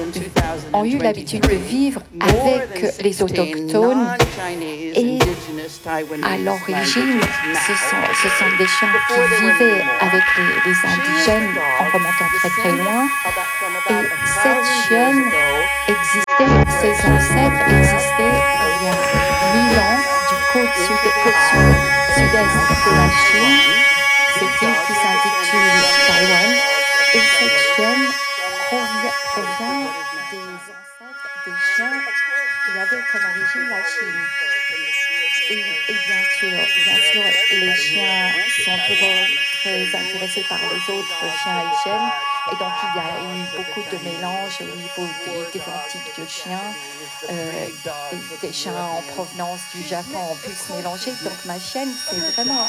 ont eu l'habitude de vivre avec les autochtones et à l'origine, ce sont des chiens qui vivaient avec les indigènes en remontant très très loin. Et cette chienne existait, ses ancêtres existaient il y a 1000 ans du sud-est de la Chine, cette île qui s'intitule Taïwan. Et cette chienne provient des ancêtres des chiens qui avaient comme origine la Chine. Et bien sûr, les chiens sont toujours très intéressés par les autres chiens hygiènes. Et donc, il y a eu beaucoup de mélanges au niveau des différents types de chiens. Des chiens en provenance du Japon ont pu se mélanger. Donc, ma chienne, c'est vraiment...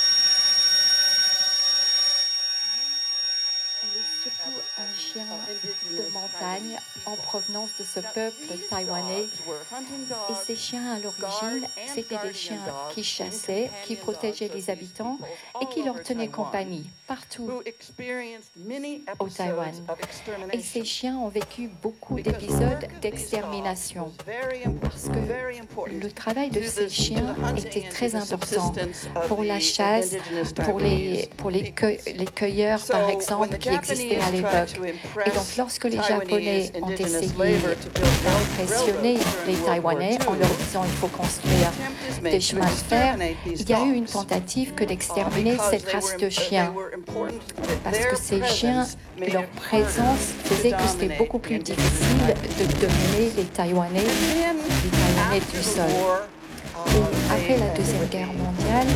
Elle est surtout un chien de montagne en provenance de ce peuple taïwanais. Et ces chiens, à l'origine, c'était des chiens qui chassaient, qui protégeaient les habitants et qui leur tenaient compagnie partout au Taïwan. Et ces chiens ont vécu beaucoup d'épisodes d'extermination parce que le travail de ces chiens était très important pour la chasse, pour les cueilleurs, par exemple, qui existaient à l'époque. Et donc, lorsque les Japonais ont essayé d'impressionner les Taïwanais en leur disant il faut construire des chemins de fer, il y a eu une tentative que d'exterminer cette race de chiens. Parce que ces chiens, leur présence faisait que c'était beaucoup plus difficile de dominer les Taïwanais du sol. Et après la Deuxième Guerre mondiale,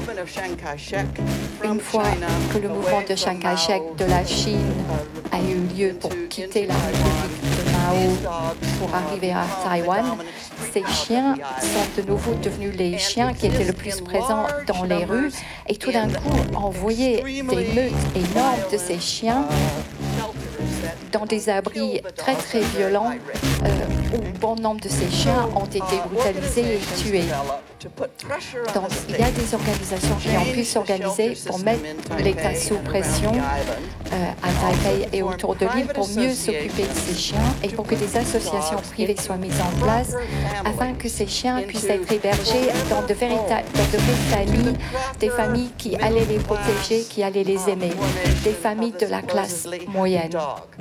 une fois que le mouvement de Chiang Kai-shek de la Chine a eu lieu pour quitter la République de Mao pour arriver à Taïwan, ces chiens sont de nouveau devenus les chiens qui étaient le plus présents dans les rues. Et tout d'un coup, on voyait des meutes énormes de ces chiens dans des abris très très violents où bon nombre de ces chiens ont été brutalisés et tués. Donc il y a des organisations qui ont pu s'organiser pour mettre l'État sous pression à Taipei et autour de l'île pour mieux s'occuper de ces chiens et pour que des associations privées soient mises en place afin que ces chiens puissent être hébergés dans de vraies familles, des familles qui allaient les protéger, qui allaient les aimer, des familles de la classe moyenne.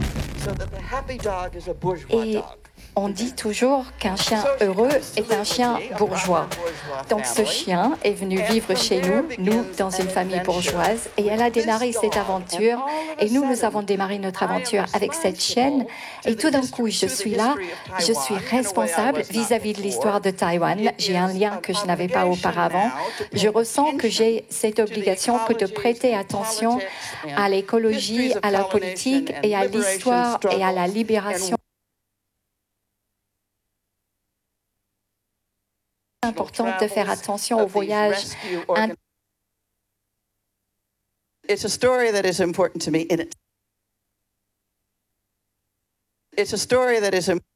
Et on dit toujours qu'un chien heureux est un chien bourgeois. Donc ce chien est venu vivre chez nous dans une famille bourgeoise, et elle a démarré cette aventure, et nous avons démarré notre aventure avec cette chienne, et tout d'un coup je suis là, je suis responsable vis-à-vis de l'histoire de Taïwan, j'ai un lien que je n'avais pas auparavant, je ressens que j'ai cette obligation que de prêter attention à l'écologie, à la politique et à l'histoire et à la libération. Important de faire attention au voyage. It's a story that is important to me. It's a story that is